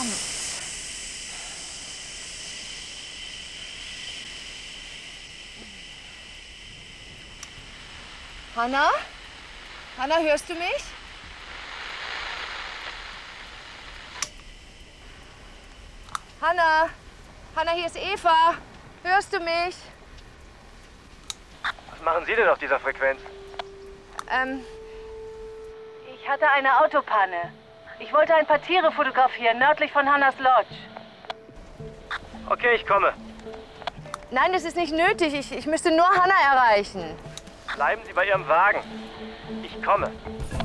Verdammt. Hanna? Hanna, hörst du mich? Hanna? Hanna, hier ist Eva. Hörst du mich? Was machen Sie denn auf dieser Frequenz? Ich hatte eine Autopanne. Ich wollte ein paar Tiere fotografieren, nördlich von Hannas Lodge. Okay, ich komme. Nein, das ist nicht nötig. Ich müsste nur Hanna erreichen. Bleiben Sie bei Ihrem Wagen. Ich komme.